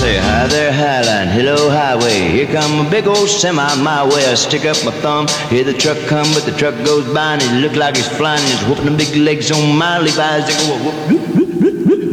say, hi there, Highline, hello, highway. Here come a big old semi my way. I stick up my thumb, hear the truck come, but the truck goes by and it look like he's flying. He's whooping the big legs on my Levi's. They go, whoop, whoop, whoop.